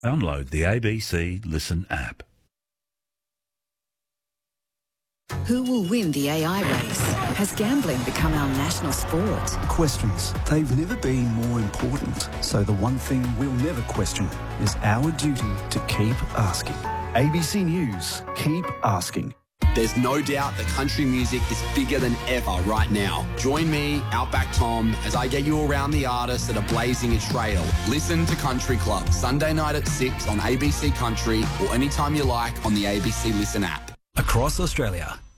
Download the ABC Listen app. Who will win the AI race? Has gambling become our national sport? Questions. They've never been more important. So the one thing we'll never question is our duty to keep asking. ABC News. Keep asking. There's no doubt that country music is bigger than ever right now. Join me, Outback Tom, as I get you around the artists that are blazing a trail. Listen to Country Club, Sunday night at 6 on ABC Country or anytime you like on the ABC Listen app. Across Australia,